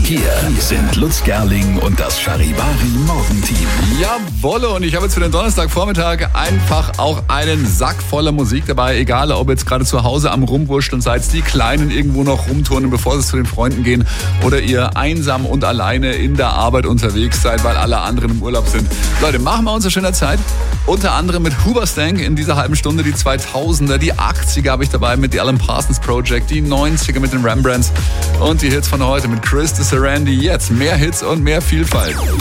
Hier sind Lutz Gerling und das Charivari Morgenteam. Jawolle, und ich habe jetzt für den Donnerstagvormittag einfach auch einen Sack voller Musik dabei. Egal, ob ihr jetzt gerade zu Hause am Rumwurschteln seid, die Kleinen irgendwo noch rumturnen, bevor sie zu den Freunden gehen, oder ihr einsam und alleine in der Arbeit unterwegs seid, weil alle anderen im Urlaub sind. Leute, machen wir uns eine schöne Zeit. Unter anderem mit Hoobastank in dieser halben Stunde, die 2000er, die 80er habe ich dabei mit The Alan Parsons Project, die 90er mit den Rembrandts und die Hits von heute mit Chris de Sarandí. Jetzt mehr Hits und mehr Vielfalt.